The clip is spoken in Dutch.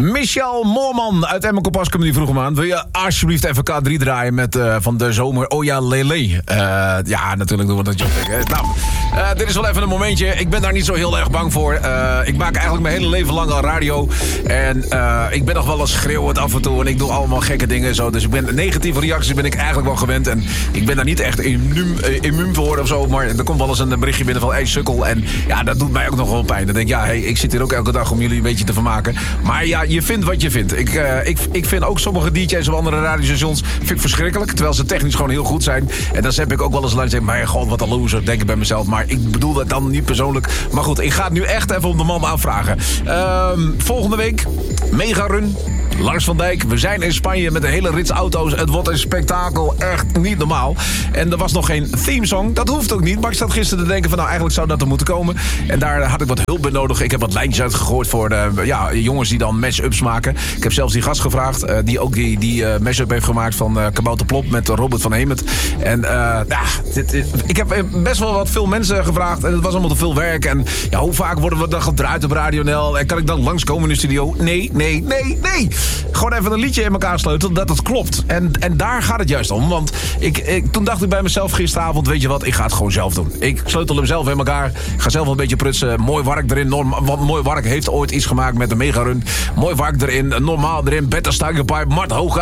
Michel Moorman uit Emmen Kopaskum die vroeg hem aan. Wil je alsjeblieft even K3 draaien met van de zomer Oh ja Lele? Ja, natuurlijk doen we dat, John. Nou, dit is wel even een momentje. Ik ben daar niet zo heel erg bang voor. Ik maak eigenlijk mijn hele leven lang al radio. En ik ben nog wel eens schreeuwend af en toe. En ik doe allemaal gekke dingen en zo. Dus negatieve reacties ben ik eigenlijk wel gewend. En ik ben daar niet echt immuun voor of zo. Maar er komt wel eens een berichtje binnen van hey, sukkel. En ja, dat doet mij ook nog wel pijn. Dan denk ik, ja, hey, ik zit hier ook elke dag om jullie een beetje te vermaken. Maar ja, je vindt wat je vindt. Ik vind ook sommige DJ's op andere radiostations vind ik verschrikkelijk. Terwijl ze technisch gewoon heel goed zijn. En dan heb ik ook wel eens lang gezegd, maar god, wat een loser, denk ik bij mezelf. Maar ik bedoel dat dan niet persoonlijk. Maar goed, ik ga het nu echt even op de man aanvragen. Volgende week, mega run. Lars van Dijk, we zijn in Spanje met een hele rits auto's. Het wordt een spektakel, echt niet normaal. En er was nog geen themesong, dat hoeft ook niet. Maar ik zat gisteren te denken van nou, eigenlijk zou dat er moeten komen. En daar had ik wat hulp bij nodig. Ik heb wat lijntjes uitgegooid voor jongens die dan mash-ups maken. Ik heb zelfs die gast gevraagd, die ook die mash-up heeft gemaakt van Kabouter Plop met Robert van Hemert. En ik heb best wel wat veel mensen gevraagd. En het was allemaal te veel werk. En ja, hoe vaak worden we dan gedraaid op Radio NL? En kan ik dan langskomen in de studio? Nee. Gewoon even een liedje in elkaar sleutelen dat het klopt. En daar gaat het juist om. Want toen dacht ik bij mezelf gisteravond, weet je wat, ik ga het gewoon zelf doen. Ik sleutel hem zelf in elkaar. Ga zelf een beetje prutsen. Mooi Wark erin. Want Mooi Wark heeft ooit iets gemaakt met de Mega Run. Mooi Wark erin. Normaal erin. Better Stuykenpipe. Mart Hoogga.